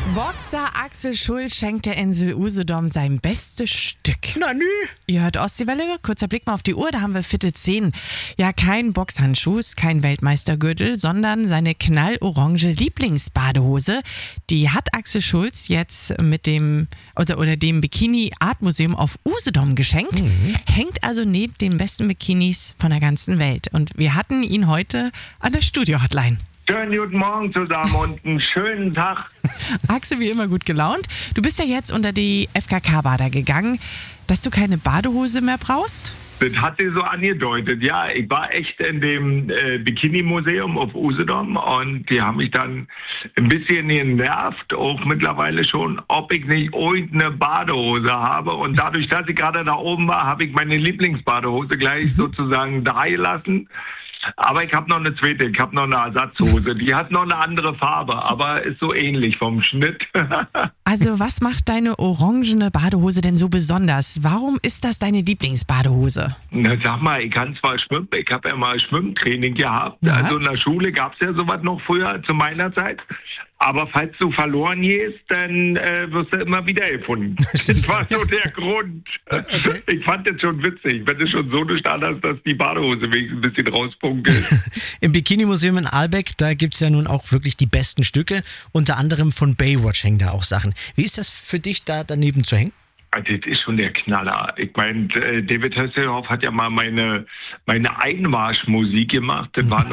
Boxer Axel Schulz schenkt der Insel Usedom sein bestes Stück. Na nü. Ihr hört Ostseewelle, kurzer Blick mal auf die Uhr, da haben wir 9:45. Ja, kein Boxhandschuh, kein Weltmeistergürtel, sondern seine knallorange Lieblingsbadehose. Die hat Axel Schulz jetzt mit dem Bikini Art Museum auf Usedom geschenkt. Hängt also neben den besten Bikinis von der ganzen Welt. Und wir hatten ihn heute an der Studio-Hotline. Schönen guten Morgen zusammen und einen schönen Tag. Axel, wie immer gut gelaunt. Du bist ja jetzt unter die FKK-Bader gegangen, dass du keine Badehose mehr brauchst? Das hat sie so angedeutet. Ja, ich war echt in dem Bikini-Museum auf Usedom und die haben mich dann ein bisschen genervt, auch mittlerweile schon, ob ich nicht irgendeine Badehose habe. Und dadurch, dass ich gerade da oben war, habe ich meine Lieblingsbadehose gleich sozusagen da gelassen. Aber ich habe noch eine zweite, ich habe noch eine Ersatzhose. Die hat noch eine andere Farbe, aber ist so ähnlich vom Schnitt. Also was macht deine orangene Badehose denn so besonders? Warum ist das deine Lieblingsbadehose? Na, sag mal, ich kann zwar schwimmen, ich habe ja mal Schwimmtraining gehabt. Ja. Also in der Schule gab es ja sowas noch früher zu meiner Zeit. Aber falls du verloren gehst, dann wirst du immer wieder gefunden. Das war so der Grund. Okay. Ich fand das schon witzig, wenn du schon so nicht hast, dass die Badehose wenigstens ein bisschen rauspunkelt. Im Bikini-Museum in Ahlbeck, da gibt es ja nun auch wirklich die besten Stücke. Unter anderem von Baywatch hängen da auch Sachen. Wie ist das für dich, da daneben zu hängen? Also das ist schon der Knaller. Ich meine, David Hasselhoff hat ja mal meine Einmarschmusik gemacht. Das war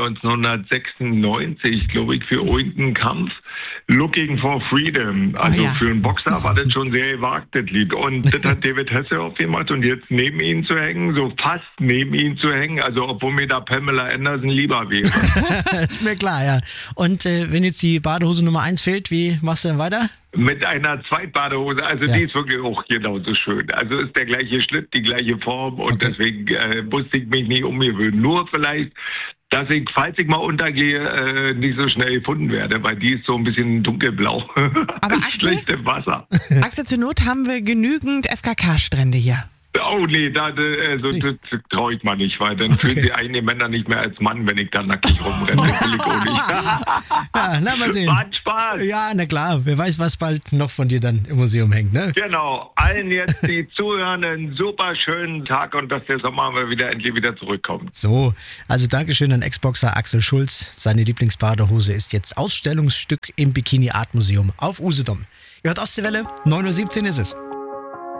1996, glaube ich, für irgendeinen Kampf. Looking for Freedom. Also für einen Boxer war das schon sehr gewagt, das Lied. Und das hat David Hasselhoff gemacht. Und jetzt neben ihm zu hängen, so fast neben ihm zu hängen, also obwohl mir da Pamela Anderson lieber wäre. Ist mir klar, ja. Und wenn jetzt die Badehose Nummer 1 fehlt, wie machst du dann weiter? Mit einer Zweitbadehose, also Ja. die ist wirklich auch genauso schön. Also ist der gleiche Schnitt, die gleiche Form und Okay. deswegen musste ich mich nicht umgewöhnen. Nur vielleicht, dass ich, falls ich mal untergehe, nicht so schnell gefunden werde, weil die ist so ein bisschen dunkelblau. Aber Axel? Schlecht im Wasser. Axel, zur Not haben wir genügend FKK-Strände hier. Oh nee, das traue ich mal nicht, weil dann fühlen sich einige Männer nicht mehr als Mann, wenn ich da nackig rumrenne. Das will ich auch nicht. Ja, na mal sehen. War ein Spaß. Ja, na klar. Wer weiß, was bald noch von dir dann im Museum hängt, ne? Genau, allen jetzt, die zuhören, einen super schönen Tag und dass der Sommer mal endlich wieder zurückkommt. So, also Dankeschön an Ex-Boxer Axel Schulz. Seine Lieblingsbadehose ist jetzt Ausstellungsstück im Bikini Art Museum auf Usedom. Ihr hört Ostseewelle, 9:17 Uhr ist es.